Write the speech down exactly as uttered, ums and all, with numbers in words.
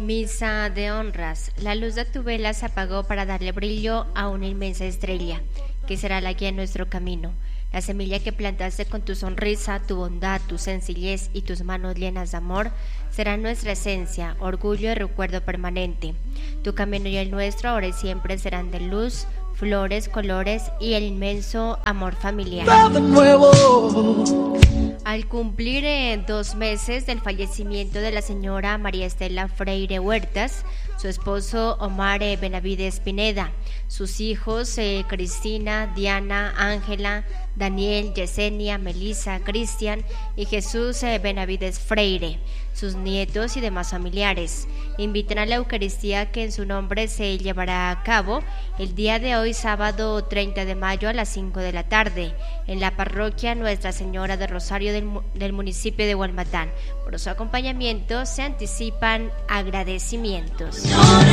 Misa de honras. La luz de tu vela se apagó para darle brillo a una inmensa estrella, que será la guía en nuestro camino. La semilla que plantaste con tu sonrisa, tu bondad, tu sencillez y tus manos llenas de amor será nuestra esencia, orgullo y recuerdo permanente. Tu camino y el nuestro ahora y siempre serán de luz, flores, colores y el inmenso amor familiar. Al cumplir eh, dos meses del fallecimiento de la señora María Estela Freire Huertas, su esposo Omar eh, Benavides Pineda, sus hijos eh, Cristina, Diana, Ángela, Daniel, Yesenia, Melissa, Cristian y Jesús eh, Benavides Freire, sus nietos y demás familiares, invitan a la Eucaristía que en su nombre se llevará a cabo el día de hoy, sábado treinta de mayo a las cinco de la tarde, en la parroquia Nuestra Señora de Rosario del, del municipio de Hualmatán. Por su acompañamiento se anticipan agradecimientos.